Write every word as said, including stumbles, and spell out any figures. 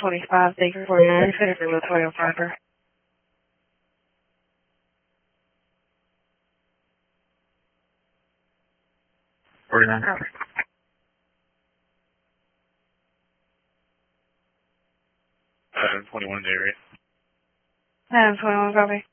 twenty-five, Baker forty-nine, Senator Latoya Parker. forty-nine, copy. seven twenty-one area. seven twenty-one, copy.